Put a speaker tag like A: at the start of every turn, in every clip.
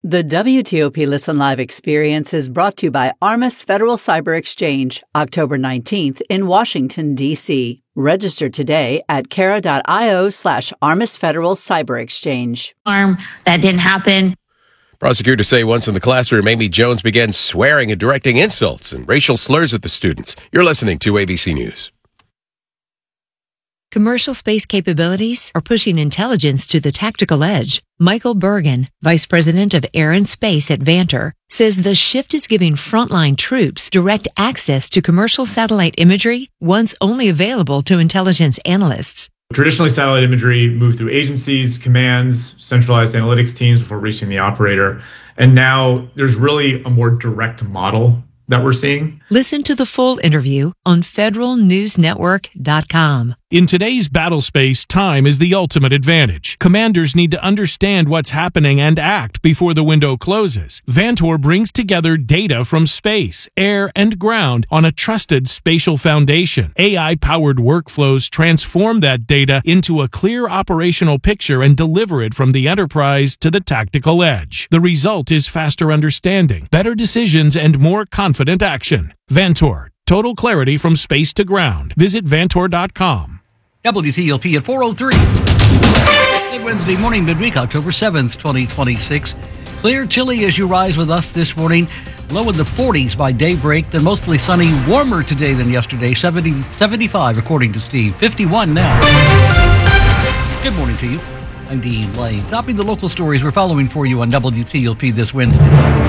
A: The WTOP Listen Live experience is brought to you by Armis Federal Cyber Exchange, October 19th in Washington, D.C. Register today at Cara.io/Armis Federal Cyber Exchange.
B: That didn't happen.
C: Prosecutors say once in the classroom, Amy Jones began swearing and directing insults and racial slurs at the students. You're listening to ABC News.
D: Commercial space capabilities are pushing intelligence to the tactical edge. Michael Bergen, Vice President of Air and Space at Vantor, says the shift is giving frontline troops direct access to commercial satellite imagery once only available to intelligence analysts.
E: Traditionally, satellite imagery moved through agencies, commands, centralized analytics teams before reaching the operator. And now there's really a more direct model that we're seeing.
D: Listen to the full interview on federalnewsnetwork.com.
F: In today's battle space, time is the ultimate advantage. Commanders need to understand what's happening and act before the window closes. Vantor brings together data from space, air, and ground on a trusted spatial foundation. AI-powered workflows transform that data into a clear operational picture and deliver it from the enterprise to the tactical edge. The result is faster understanding, better decisions, and more confident action. Vantor. Total clarity from space to ground. Visit Vantor.com.
G: WTOP at 4:03. Good Wednesday morning, midweek, October 7th, 2026. Clear, chilly as you rise with us this morning. Low in the 40s by daybreak. Then mostly sunny, warmer today than yesterday. 75 according to Steve. 51 now. Good morning to you. I'm Dean Lane. Topping the local stories we're following for you on WTOP this Wednesday.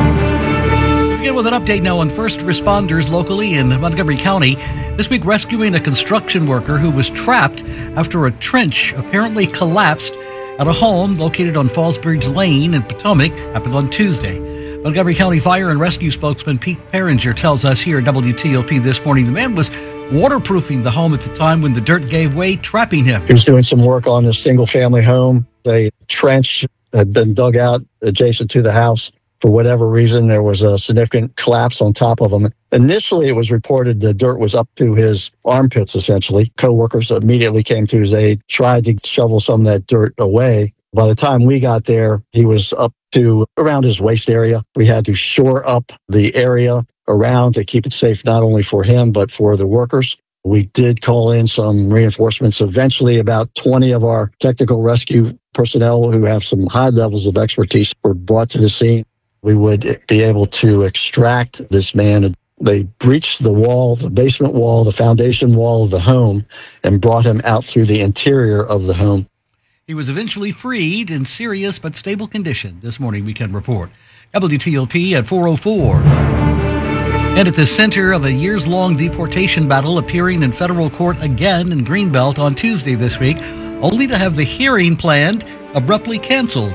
G: Begin with an update now on first responders locally in Montgomery County. This week rescuing a construction worker who was trapped after a trench apparently collapsed at a home located on Fallsbridge Lane in Potomac. Happened on Tuesday. Montgomery County Fire and Rescue spokesman Pete Perringer tells us here at WTOP this morning the man was waterproofing the home at the time when the dirt gave way, trapping him.
H: He was doing some work on a single-family home. A trench had been dug out adjacent to the house. For whatever reason, there was a significant collapse on top of him. Initially, it was reported the dirt was up to his armpits, essentially. Co-workers immediately came to his aid, tried to shovel some of that dirt away. By the time we got there, he was up to around his waist area. We had to shore up the area around to keep it safe, not only for him, but for the workers. We did call in some reinforcements. Eventually, about 20 of our technical rescue personnel who have some high levels of expertise were brought to the scene. We would be able to extract this man. They breached the wall, the basement wall, the foundation wall of the home, and brought him out through the interior of the home.
G: He was eventually freed in serious but stable condition this morning, we can report. WTOP at 4:04. And at the center of a years-long deportation battle appearing in federal court again in Greenbelt on Tuesday this week, only to have the hearing planned abruptly canceled.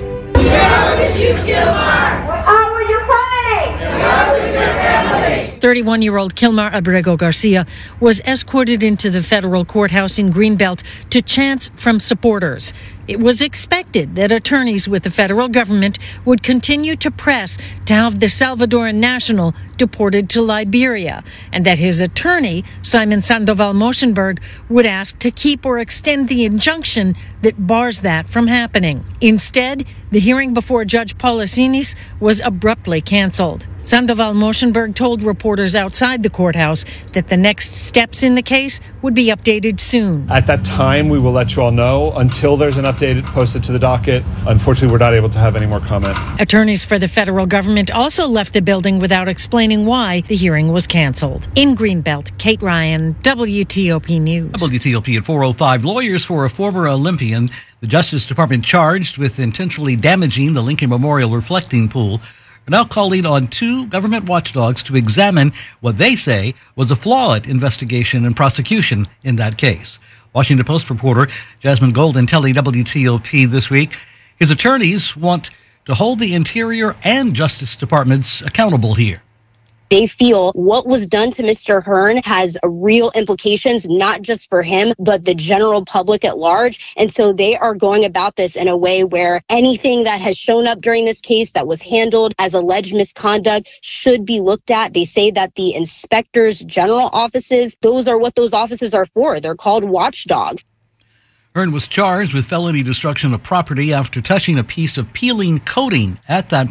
I: How did you kill her? How were you fighting? How was your family?
J: 31-year-old Kilmar Abrego Garcia was escorted into the federal courthouse in Greenbelt to chants from supporters. It was expected that attorneys with the federal government would continue to press to have the Salvadoran national deported to Liberia, and that his attorney, Simon Sandoval Moshenberg, would ask to keep or extend the injunction that bars that from happening. Instead, the hearing before Judge Paulasinis was abruptly canceled. Sandoval Moshenberg told reporters outside the courthouse that the next steps in the case would be updated soon.
K: At that time, we will let you all know. Until there's an update posted to the docket, unfortunately, we're not able to have any more comment.
J: Attorneys for the federal government also left the building without explaining why the hearing was canceled. In Greenbelt, Kate Ryan, WTOP News.
G: WTOP at 4:05. Lawyers for a former Olympian, the Justice Department charged with intentionally damaging the Lincoln Memorial reflecting pool, are now calling on two government watchdogs to examine what they say was a flawed investigation and prosecution in that case. Washington Post reporter Jasmine Golden telling WTOP this week his attorneys want to hold the Interior and Justice Departments accountable here.
L: They feel what was done to Mr. Hearn has real implications, not just for him, but the general public at large. And so they are going about this in a way where anything that has shown up during this case that was handled as alleged misconduct should be looked at. They say that the inspectors general offices, those are what those offices are for. They're called watchdogs.
G: Hearn was charged with felony destruction of property after touching a piece of peeling coating at that